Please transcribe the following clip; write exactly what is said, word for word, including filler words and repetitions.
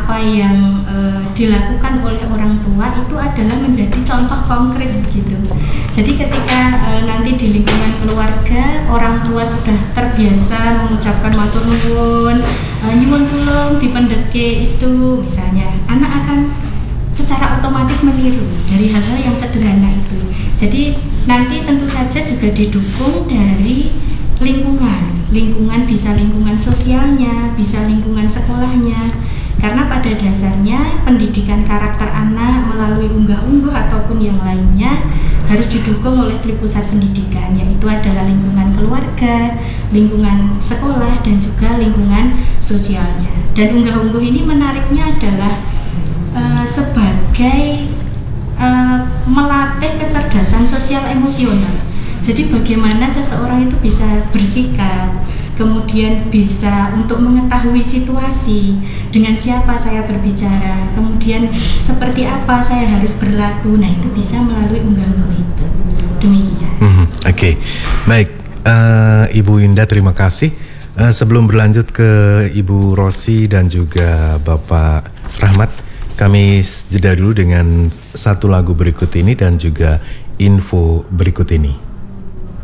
apa yang e, dilakukan oleh orang tua itu adalah menjadi contoh konkret gitu. Jadi ketika e, nanti di lingkungan keluarga orang tua sudah terbiasa mengucapkan matur nuwun, e, nyuwun tulung dipendheke itu misalnya, anak akan secara otomatis meniru dari hal-hal yang sederhana itu. Jadi nanti tentu saja juga didukung dari lingkungan. Lingkungan bisa lingkungan sosialnya, bisa lingkungan sekolahnya. Karena pada dasarnya pendidikan karakter anak melalui unggah-ungguh ataupun yang lainnya harus didukung oleh Tripusat Pendidikan, yaitu adalah lingkungan keluarga, lingkungan sekolah, dan juga lingkungan sosialnya. Dan unggah-ungguh ini menariknya adalah Uh, sebagai uh, melatih kecerdasan sosial emosional. Jadi bagaimana seseorang itu bisa bersikap, kemudian bisa untuk mengetahui situasi, dengan siapa saya berbicara, kemudian seperti apa saya harus berlaku. Nah, itu bisa melalui unggah-ungguh itu. Demikian. Mm-hmm. Oke, okay. Baik, uh, Ibu Indah, terima kasih. Uh, sebelum berlanjut ke Ibu Rosi dan juga Bapak Rahmat, kami jeda dulu dengan satu lagu berikut ini dan juga info berikut ini.